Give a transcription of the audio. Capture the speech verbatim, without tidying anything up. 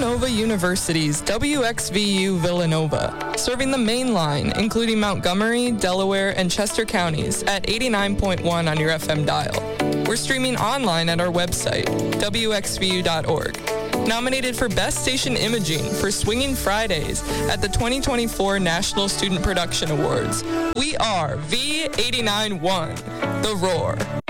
Villanova University's W X V U Villanova, serving the main line, including Montgomery, Delaware, and Chester counties at eighty-nine point one on your F M dial. We're streaming online at our website, W X V U dot org. Nominated for Best Station Imaging for Swinging Fridays at the twenty twenty-four National Student Production Awards. We are V eighty-nine point one, The Roar.